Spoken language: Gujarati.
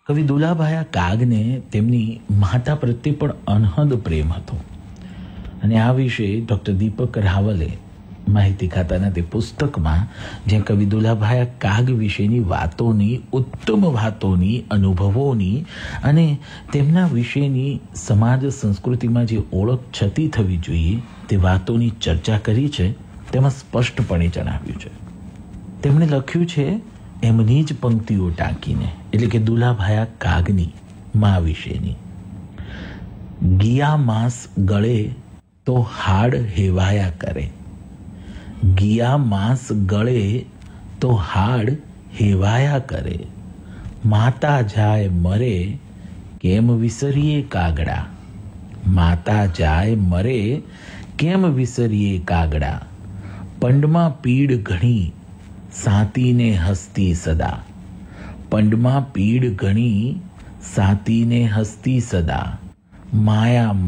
કવિ દુલાભાઈ કાગને તેમની માતા પ્રત્યે પણ અનહદ પ્રેમ હતો અને આ વિશે ડૉક્ટર દીપક રાવલે માહિતી ખાતાના તે પુસ્તકમાં જ્યાં કવિ દુલાભાઈ કાગ વિશેની વાતોની, ઉત્તમ વાતોની, અનુભવોની અને તેમના વિશેની સમાજ સંસ્કૃતિમાં જે ઓળખ છતી થવી જોઈએ તે વાતોની ચર્ચા કરી છે. તેમાં સ્પષ્ટપણે જણાવ્યું છે. તેમણે લખ્યું છે એમની જ પંક્તિઓ ટાંકીને, એટલે કે દુલાભાઈ કાગની મા વિશેની. ગિયા માંસ ગળે તો હાડ હેવાયા કરે, ગિયા માંસ ગળે તો હાડ હેવાયા કરે, માતા જાય મરે કેમ વિસરીએ કાગડા, માતા જાય મરે કેમ વિસરીએ કાગડા, પંડમાં પીડ ઘણી સાતીને હસતી સદા, પંડમાં પીડ ઘણી સાતીને હસતી સદા, માયા